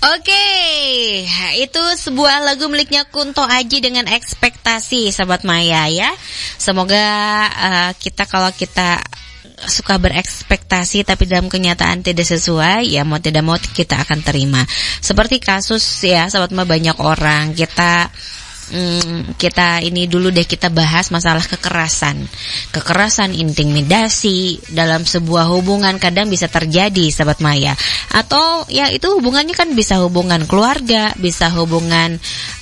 Oke, itu sebuah lagu miliknya Kunto Aji dengan Ekspektasi, Sahabat Maya ya. Semoga kalau kita suka berekspektasi tapi dalam kenyataan tidak sesuai, ya mau tidak mau kita akan terima. Seperti kasus ya, Sahabat Maya, banyak orang kita ini dulu deh, kita bahas masalah kekerasan, intimidasi dalam sebuah hubungan kadang bisa terjadi, Sahabat Maya. Atau ya itu hubungannya kan bisa hubungan keluarga, bisa hubungan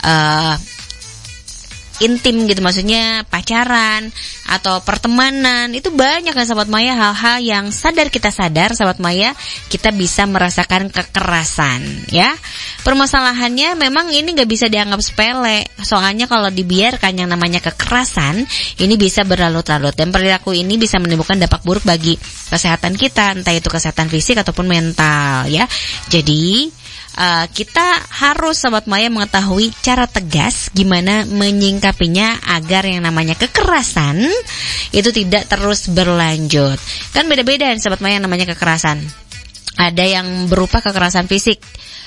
intim gitu, maksudnya pacaran atau pertemanan. Itu banyak ya Sahabat Maya, hal-hal yang kita sadar Sahabat Maya, kita bisa merasakan kekerasan ya. Permasalahannya memang ini gak bisa dianggap sepele. Soalnya kalau dibiarkan yang namanya kekerasan ini bisa berlarut-larut, dan perilaku ini bisa menimbulkan dampak buruk bagi kesehatan kita, entah itu kesehatan fisik ataupun mental ya. Jadi kita harus Sahabat Maya mengetahui cara tegas gimana menyingkapinya agar yang namanya kekerasan itu tidak terus berlanjut. Kan beda-beda Sahabat Maya yang namanya kekerasan. Ada yang berupa kekerasan fisik,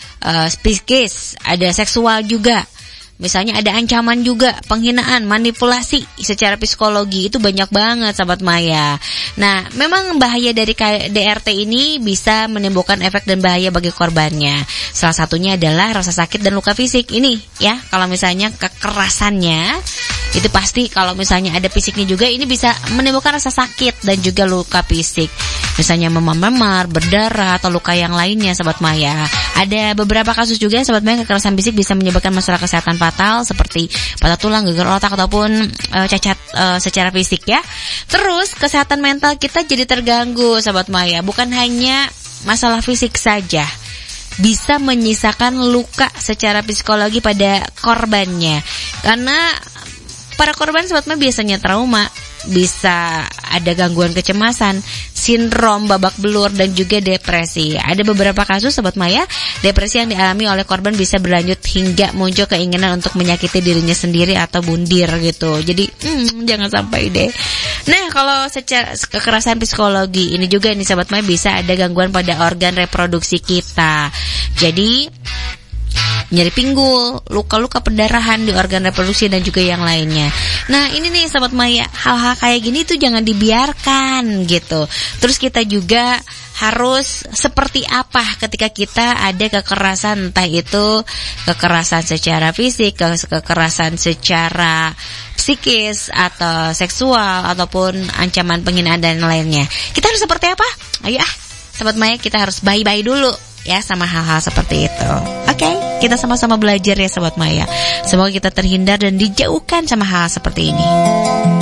psikis, ada seksual juga. Misalnya ada ancaman juga, penghinaan, manipulasi secara psikologi, itu banyak banget Sahabat Maya. Nah, memang bahaya dari KDRT ini bisa menimbulkan efek dan bahaya bagi korbannya. Salah satunya adalah rasa sakit dan luka fisik. Ini ya, kalau misalnya kekerasannya itu pasti, kalau misalnya ada fisiknya juga, ini bisa menimbulkan rasa sakit dan juga luka fisik. Misalnya memar-memar, berdarah, atau luka yang lainnya Sahabat Maya. Ada beberapa kasus juga Sahabat Maya, kekerasan fisik bisa menyebabkan masalah kesehatan fatal seperti patah tulang, gegar otak, ataupun cacat secara fisik ya. Terus kesehatan mental kita jadi terganggu Sahabat Maya. Bukan hanya masalah fisik saja, bisa menyisakan luka secara psikologi pada korbannya. Karena para korban Sahabat Maya biasanya trauma, bisa ada gangguan kecemasan, sindrom babak belur, dan juga depresi. Ada beberapa kasus Sahabat Maya, depresi yang dialami oleh korban bisa berlanjut hingga muncul keinginan untuk menyakiti dirinya sendiri atau bundir gitu. Jadi jangan sampai deh. Nah, kalau secara kekerasan psikologi ini juga nih Sahabat Maya, bisa ada gangguan pada organ reproduksi kita. Jadi nyeri pinggul, luka-luka pendarahan di organ reproduksi, dan juga yang lainnya. Nah, ini nih Sahabat Maya, hal-hal kayak gini tuh jangan dibiarkan gitu. Terus kita juga harus seperti apa ketika kita ada kekerasan, entah itu kekerasan secara fisik, kekerasan secara psikis atau seksual, ataupun ancaman penghinaan dan lainnya. Kita harus seperti apa? Ayo Sahabat Maya, kita harus bye-bye dulu ya sama hal-hal seperti itu. Oke, kita sama-sama belajar ya Sahabat Maya. Semoga kita terhindar dan dijauhkan sama hal seperti ini.